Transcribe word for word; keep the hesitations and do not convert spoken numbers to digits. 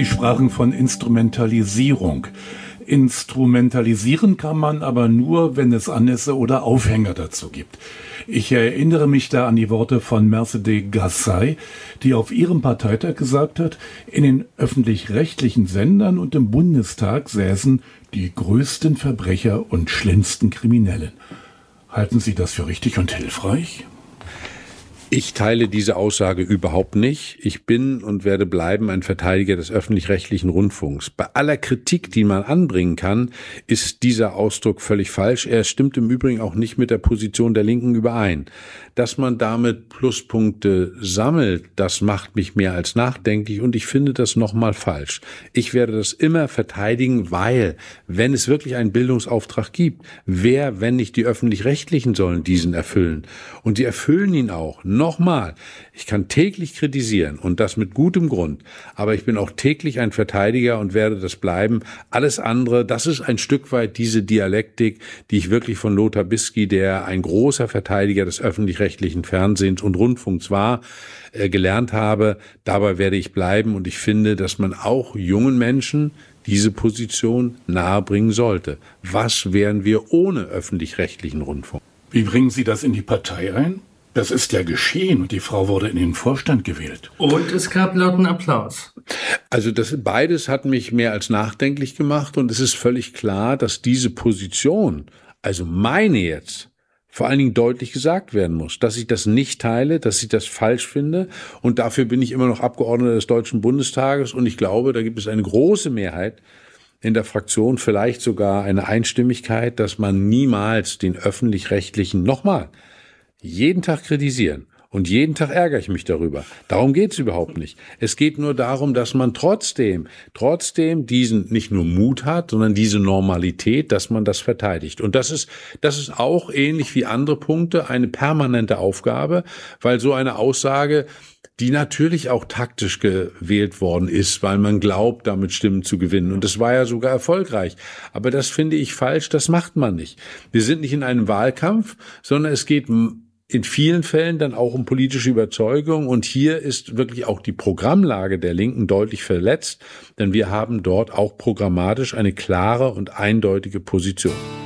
Sie sprachen von Instrumentalisierung. Instrumentalisieren kann man aber nur, wenn es Anlässe oder Aufhänger dazu gibt. Ich erinnere mich da an die Worte von Mercedes Gassai, die auf ihrem Parteitag gesagt hat, in den öffentlich-rechtlichen Sendern und im Bundestag säßen die größten Verbrecher und schlimmsten Kriminellen. Halten Sie das für richtig und hilfreich? Ich teile diese Aussage überhaupt nicht. Ich bin und werde bleiben ein Verteidiger des öffentlich-rechtlichen Rundfunks. Bei aller Kritik, die man anbringen kann, ist dieser Ausdruck völlig falsch. Er stimmt im Übrigen auch nicht mit der Position der Linken überein. Dass man damit Pluspunkte sammelt, das macht mich mehr als nachdenklich und ich finde das nochmal falsch. Ich werde das immer verteidigen, weil, wenn es wirklich einen Bildungsauftrag gibt, wer, wenn nicht die Öffentlich-Rechtlichen, sollen diesen erfüllen? Und die erfüllen ihn auch. Nochmal, ich kann täglich kritisieren und das mit gutem Grund, aber ich bin auch täglich ein Verteidiger und werde das bleiben. Alles andere, das ist ein Stück weit diese Dialektik, die ich wirklich von Lothar Bisky, der ein großer Verteidiger des öffentlich-rechtlichen Fernsehens und Rundfunks war, äh, gelernt habe. Dabei werde ich bleiben und ich finde, dass man auch jungen Menschen diese Position nahebringen sollte. Was wären wir ohne öffentlich-rechtlichen Rundfunk? Wie bringen Sie das in die Partei ein? Das ist ja geschehen und die Frau wurde in den Vorstand gewählt. Und es gab lauten Applaus. Also das beides hat mich mehr als nachdenklich gemacht und es ist völlig klar, dass diese Position, also meine jetzt, vor allen Dingen deutlich gesagt werden muss, dass ich das nicht teile, dass ich das falsch finde und dafür bin ich immer noch Abgeordneter des Deutschen Bundestages und ich glaube, da gibt es eine große Mehrheit in der Fraktion, vielleicht sogar eine Einstimmigkeit, dass man niemals den öffentlich-rechtlichen, nochmal, jeden Tag kritisieren und jeden Tag ärgere ich mich darüber. Darum geht es überhaupt nicht. Es geht nur darum, dass man trotzdem, trotzdem diesen nicht nur Mut hat, sondern diese Normalität, dass man das verteidigt. Und das ist, das ist auch ähnlich wie andere Punkte eine permanente Aufgabe, weil so eine Aussage, die natürlich auch taktisch gewählt worden ist, weil man glaubt, damit Stimmen zu gewinnen. Und das war ja sogar erfolgreich. Aber das finde ich falsch, das macht man nicht. Wir sind nicht in einem Wahlkampf, sondern es geht in vielen Fällen dann auch um politische Überzeugung. Und hier ist wirklich auch die Programmlage der Linken deutlich verletzt, denn wir haben dort auch programmatisch eine klare und eindeutige Position.